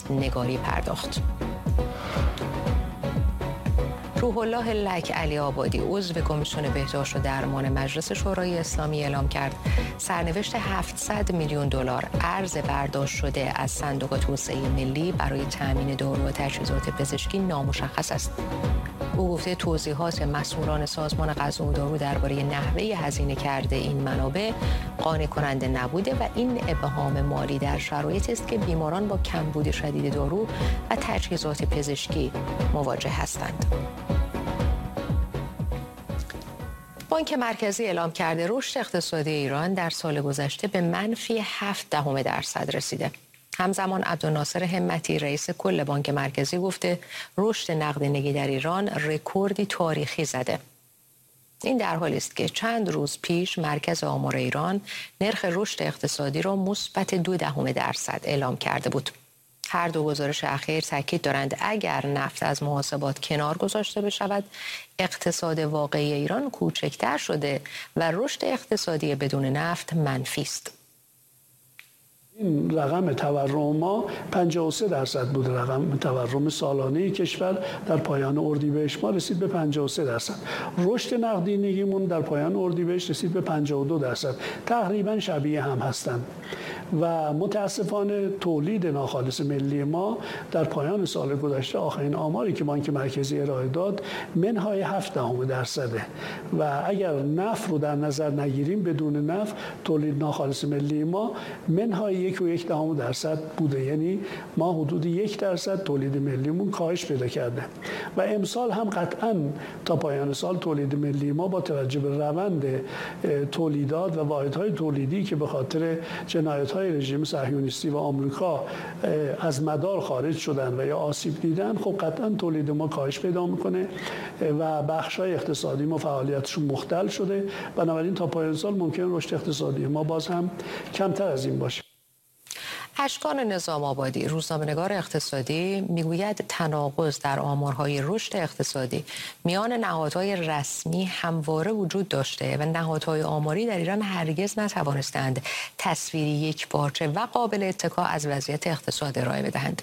نگاری پرداخت. روح الله لک علی آبادی عضو کمیسیون بهداشت و درمان مجلس شورای اسلامی اعلام کرد سرنوشت 700 میلیون دلار ارز برداشت شده از صندوق توسعه ملی برای تامین دارو و تجهیزات پزشکی نامشخص است. او گفته توضیحات مسئولان سازمان غذا و دارو درباره نحوه هزینه کرده این منابع قانع کننده نبوده و این ابهام مالی در شرایطی است که بیماران با کمبود شدید دارو و تجهیزات پزشکی مواجه هستند. بانک مرکزی اعلام کرده رشد اقتصادی ایران در سال گذشته به منفی 0.7% رسیده. همزمان عبدالناصر همتی رئیس کل بانک مرکزی گفته رشد نقدینگی در ایران رکوردی تاریخی زده. این در حالی است که چند روز پیش مرکز آمار ایران نرخ رشد اقتصادی را مثبت 0.2% اعلام کرده بود. هر دو گزارش اخیر تاکید دارند اگر نفت از محاسبات کنار گذاشته بشود اقتصاد واقعی ایران کوچکتر شده و رشد اقتصادی بدون نفت منفی است. این رقم تورم ما 53% بود. رقم تورم سالانه کشور در پایان اردیبهشت ما رسید به 53%. رشد نقدینگیمون در پایان اردیبهشت رسید به 52%. تقریبا شبیه هم هستند. و متاسفانه تولید ناخالص ملی ما در پایان سال گذشته آخرین آماری که بانک مرکزی ارائه داد منهای 0.7% و اگر نفت رو در نظر نگیریم بدون نفت تولید ناخالص ملی ما منهای 1.1% بوده. یعنی ما حدود 1% تولید ملیمون کاهش پیدا کرده و امسال هم قطعا تا پایان سال تولید ملی ما با توجه به روند تولیدات و واحدهای تولیدی که به خاطر جنایت‌های رژیم صهیونیستی و آمریکا از مدار خارج شدن و یا آسیب دیدن، خب قطعا تولید ما کاهش پیدا میکنه و بخش‌های اقتصادی ما فعالیتشون مختل شده. بنابراین تا پایان سال ممکن رشد اقتصادی ما باز هم کمتر از این باشه. اشکان نظام آبادی روزنامه‌نگار اقتصادی میگوید تناقض در آمارهای رشد اقتصادی میان نهادهای رسمی همواره وجود داشته و نهادهای آماری در ایران هرگز نتوانستند تصویری یکپارچه و قابل اتکا از وضعیت اقتصاد ارائه بدهند.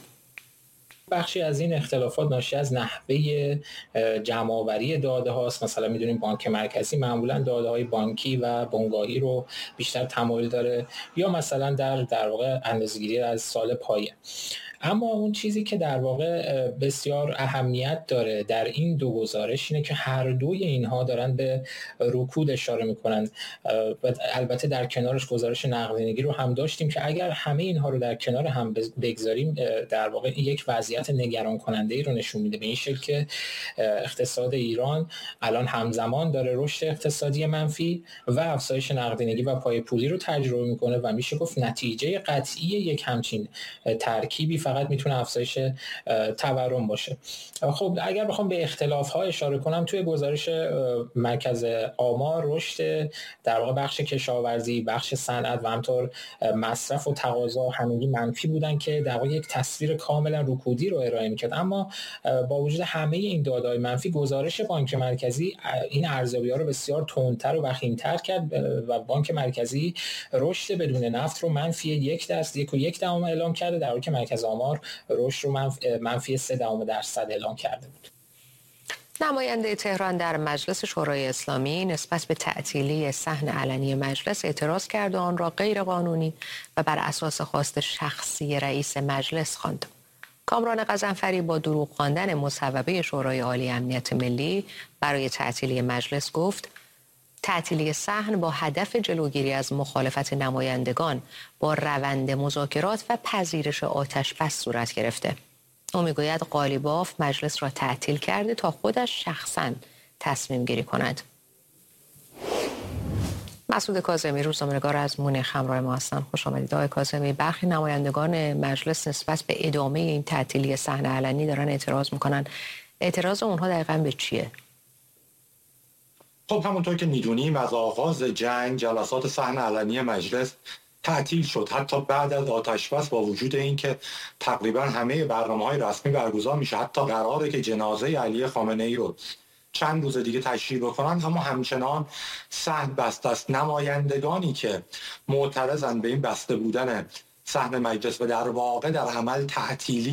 بخشی از این اختلافات ناشی از نحوه جمع‌آوری داده هاست. مثلا میدونیم بانک مرکزی معمولا داده های بانکی و بنگاهی رو بیشتر تمایل داره یا مثلا در واقع اندازه‌گیری از سال پایه. اما اون چیزی که در واقع بسیار اهمیت داره در این دو گزارش اینه که هر دوی اینها دارن به رکود اشاره میکنن و البته در کنارش گزارش نقدینگی رو هم داشتیم که اگر همه اینها رو در کنار هم بگذاریم در واقع یک وضعیت نگران کننده ای رو نشون میده، به این شکل که اقتصاد ایران الان همزمان داره رشد اقتصادی منفی و افزایش نقدینگی و پای پولی رو تجربه میکنه و میشه گفت نتیجه قطعی یک همچین ترکیبی فقط میتونه افزایش تورم باشه. خب اگر بخوام به اختلاف‌ها اشاره کنم، توی گزارش مرکز آمار رشد در واقع بخش کشاورزی، بخش صنعت و همینطور مصرف و تقاضا همگی منفی بودن که در واقع یک تصویر کاملا رکودی رو ارائه می‌کرد. اما با وجود همه این داده‌های منفی، گزارش بانک مرکزی این ارزیابی‌ها رو بسیار تندتر و وخیم‌تر کرد و بانک مرکزی رشد بدون نفت رو منفی 1.1% اعلام کرده، در حالی که مرکز آمار رشد رو منفی 0.3% اعلام کرده بود. نماینده تهران در مجلس شورای اسلامی نسبت به تعطیلی صحن علنی مجلس اعتراض کرد و آن را غیر قانونی و بر اساس خواست شخصی رئیس مجلس خواند. کامران غضنفری با دروغ خواندن مصوبه شورای عالی امنیت ملی برای تعطیلی مجلس گفت تعطیلی صحن با هدف جلوگیری از مخالفت نمایندگان با روند مذاکرات و پذیرش آتش‌بس صورت گرفته. او میگوید قالیباف مجلس را تعطیل کرده تا خودش شخصاً تصمیم گیری کند. مسعود کاظمی روزنامه‌نگار از مونیخ همراه ما هستند. خوش آمدید آقای کاظمی. برخی نمایندگان مجلس نسبت به ادامه این تعطیلی صحن علنی دارن اعتراض میکنن. اعتراض اونها دقیقاً به چیه؟ خب همونطور که میدونیم از آغاز جنگ جلسات صحن علنی مجلس تعطیل شد، حتی بعد از آتش‌بس، با وجود اینکه تقریبا همه برنامه‌های رسمی برگزار میشه، حتی قراره که جنازه علی خامنه‌ای رو چند روز دیگه تشییع بکنن، اما همچنان صحن بسته است. نمایندگانی که معترضن به این بسته بودن صحن مجلس و در واقع در عمل تعطیلی